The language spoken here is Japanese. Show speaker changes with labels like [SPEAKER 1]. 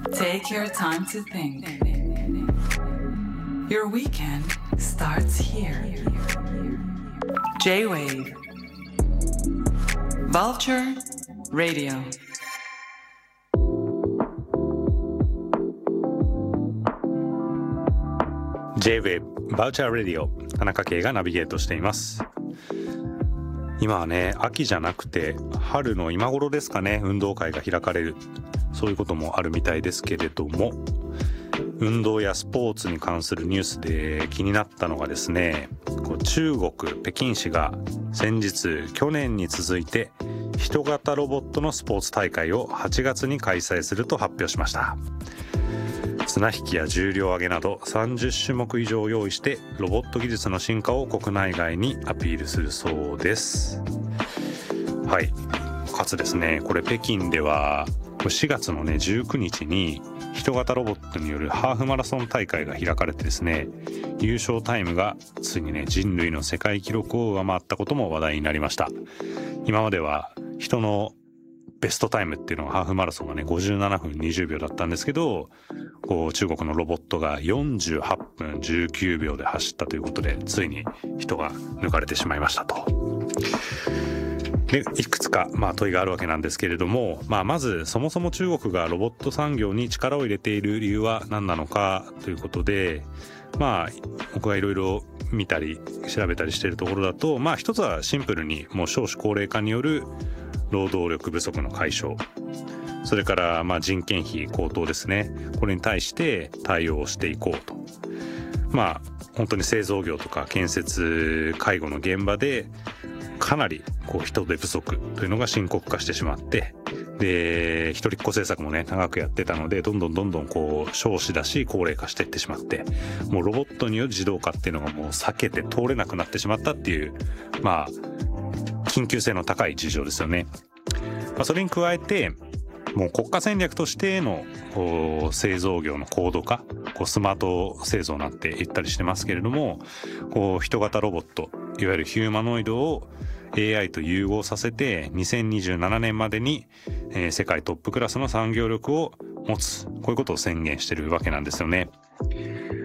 [SPEAKER 1] Take your time to think. Your weekend starts here. J-Wave Vulture Radio
[SPEAKER 2] J-Wave Vulture Radio 田中圭がナビゲートしています。今はね、秋じゃなくて春の今頃ですかね、運動会が開かれる、そういうこともあるみたいですけれども、運動やスポーツに関するニュースで気になったのがですね、中国北京市が先日去年に続いて人型ロボットのスポーツ大会を8月に開催すると発表しました。綱引きや重量挙げなど30種目以上を用意してロボット技術の進化を国内外にアピールするそうです。はい、かつですね、これ北京では4月のね19日に人型ロボットによるハーフマラソン大会が開かれてですね、優勝タイムがついにね人類の世界記録を上回ったことも話題になりました。今までは人のベストタイムっていうのはハーフマラソンがね57分20秒だったんですけど、中国のロボットが48分19秒で走ったということで、ついに人が抜かれてしまいましたと。でいくつか問いがあるわけなんですけれども、まずそもそも中国がロボット産業に力を入れている理由は何なのかということで、僕がいろいろ見たり調べたりしているところだと、一つはシンプルにもう少子高齢化による労働力不足の解消、それから人件費高騰ですね、これに対して対応していこうと。本当に製造業とか建設介護の現場でかなり人手不足というのが深刻化してしまって、で一人っ子政策もね長くやってたので、どんどん少子だし高齢化していってしまって、もうロボットによる自動化っていうのがもう避けて通れなくなってしまったっていう、緊急性の高い事情ですよね。それに加えてもう国家戦略としての製造業の高度化、スマート製造なんて言ったりしてますけれども、人型ロボット、いわゆるヒューマノイドを AI と融合させて2027年までに、世界トップクラスの産業力を持つ、こういうことを宣言してるわけなんですよね。